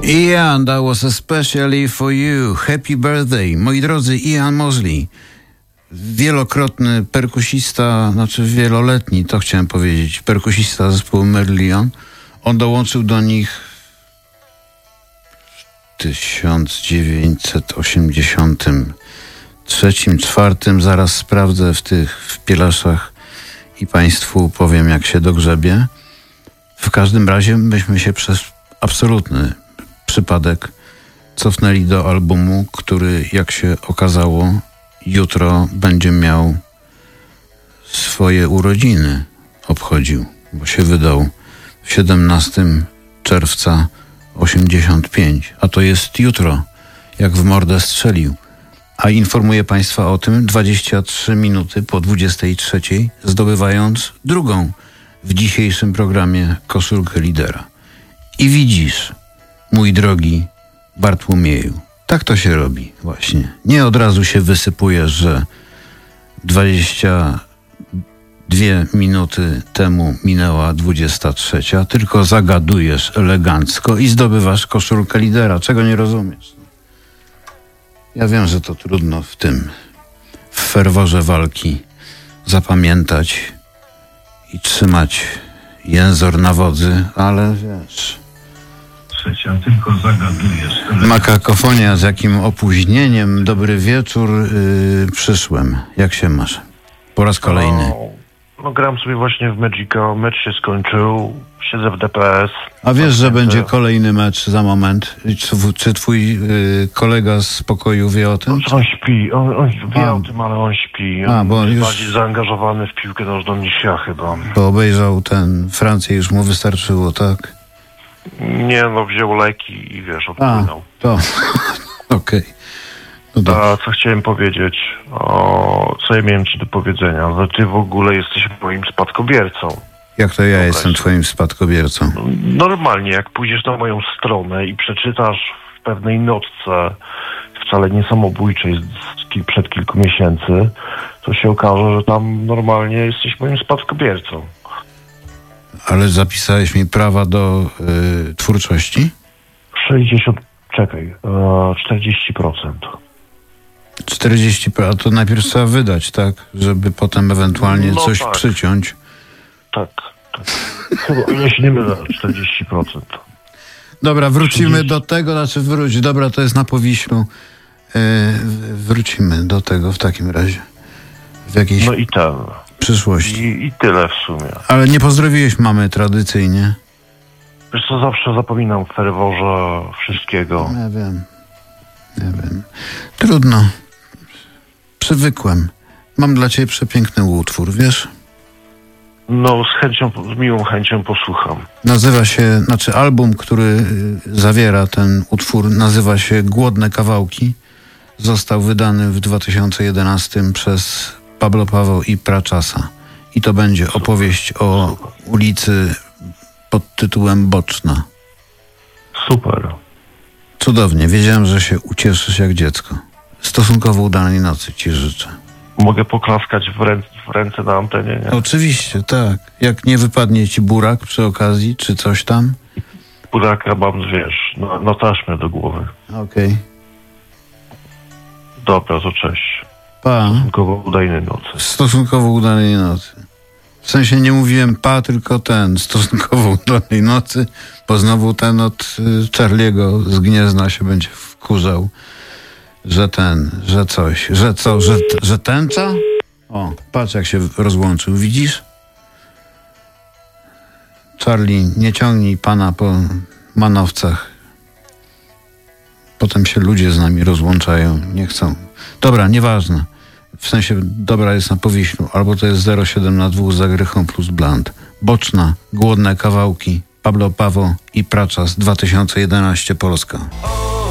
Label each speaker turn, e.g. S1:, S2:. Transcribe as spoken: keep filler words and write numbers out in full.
S1: Ian, that was especially for you. Happy birthday. Moi drodzy, Ian Mosley, wielokrotny perkusista, znaczy wieloletni, to chciałem powiedzieć, perkusista zespołu Merlion. On dołączył do nich w tysiąc dziewięćset osiemdziesiątym trzecim, czwartym. Zaraz sprawdzę w tych wpielaszach i Państwu powiem, jak się dogrzebie. W każdym razie myśmy się przez absolutny przypadek cofnęli do albumu, który, jak się okazało, jutro będzie miał swoje urodziny, obchodził, bo się wydał siedemnastego czerwca osiemdziesiąt pięć, a to jest jutro, jak w mordę strzelił. A informuję Państwa o tym dwadzieścia trzy minuty po dwudziestej trzeciej, zdobywając drugą w dzisiejszym programie koszulkę lidera. I widzisz, mój drogi Bartłomieju, tak to się robi właśnie. Nie od razu się wysypujesz, że dwadzieścia dwie minuty temu minęła dwudziesta trzecia, tylko zagadujesz elegancko i zdobywasz koszulkę lidera. Czego nie rozumiesz? Ja wiem, że to trudno w tym, w ferworze walki zapamiętać i trzymać jęzor na wodzy, ale wiesz...
S2: Trzecia, tylko zagadujesz.
S1: Ma kakofonia, z jakim opóźnieniem. Dobry wieczór, yy, przyszłem. Jak się masz? Po raz kolejny.
S2: No, no gram sobie właśnie w Magica, mecz się skończył, siedzę w D P S.
S1: A wiesz, że będzie kolejny mecz za moment? Czy, czy twój yy, kolega z pokoju wie o tym?
S2: No, on śpi, on, on wie A. o tym, ale on śpi.
S1: A,
S2: on
S1: bo
S2: jest
S1: już...
S2: bardziej zaangażowany w piłkę nożną niż ja chyba.
S1: Bo obejrzał ten Francję, już mu wystarczyło, tak?
S2: Nie, no wziął leki i wiesz, odpłynął.
S1: A, to okej. Okay. No
S2: A co chciałem powiedzieć? O, co ja miałem ci do powiedzenia? Że ty w ogóle jesteś moim spadkobiercą.
S1: Jak to ja Wyobraź. jestem twoim spadkobiercą?
S2: Normalnie, jak pójdziesz na moją stronę i przeczytasz w pewnej notce, wcale nie samobójczej, z, przed kilku miesięcy, to się okaże, że tam normalnie jesteś moim spadkobiercą.
S1: Ale zapisałeś mi prawa do y, twórczości?
S2: sześćdziesiąt, czekaj, e, czterdzieści procent.
S1: czterdzieści procent, a to najpierw trzeba wydać, tak? Żeby potem ewentualnie
S2: no
S1: coś
S2: tak.
S1: przyciąć.
S2: Tak, tak. Chyba, ja się nie mylę, czterdzieści procent.
S1: Dobra, wrócimy trzydzieści do tego, znaczy wróć, dobra, to jest na Powiślu. Yy, wrócimy do tego w takim razie. W jakiejś
S2: no i ten.
S1: przyszłości.
S2: I, I tyle w sumie.
S1: Ale nie pozdrowiłeś mamy tradycyjnie.
S2: Wiesz co, zawsze zapominam w ferworze wszystkiego.
S1: Ja wiem. Ja wiem. Trudno. Przywykłem. Mam dla ciebie przepiękny utwór, wiesz?
S2: No, z chęcią, z miłą chęcią posłucham.
S1: Nazywa się, znaczy album, który zawiera ten utwór, nazywa się Głodne Kawałki. Został wydany w dwa tysiące jedenastym przez Pablo Paweł i Praczasa. I to będzie Super. opowieść o Super. ulicy pod tytułem Boczna.
S2: Super.
S1: Cudownie. Wiedziałem, że się ucieszysz jak dziecko. Stosunkowo udanej nocy ci życzę.
S2: Mogę poklaskać w, rę, w ręce na antenie, nie?
S1: Oczywiście, tak. Jak nie wypadnie ci burak przy okazji, czy coś tam?
S2: Buraka mam, wiesz, na, na taśmę do głowy.
S1: Okej. Okay.
S2: Dobra, to cześć.
S1: Pa.
S2: Stosunkowo udajnej nocy.
S1: Stosunkowo udanej nocy. W sensie nie mówiłem pa, tylko ten. Stosunkowo udanej nocy, bo znowu ten od y, Charlie'ego z Gniezna się będzie wkurzał, że ten, że coś, że co, że, że tęcza? O, patrz jak się rozłączył, widzisz? Charlie, nie ciągnij pana po manowcach. Potem się ludzie z nami rozłączają, nie chcą. Dobra, nieważne. W sensie dobra jest na Powiślu, albo to jest zero siedem na dwóch z Zagrychą plus Bland. Boczna, Głodne Kawałki, Pablo Paweł i Praczas, dwa tysiące jedenaście Polska.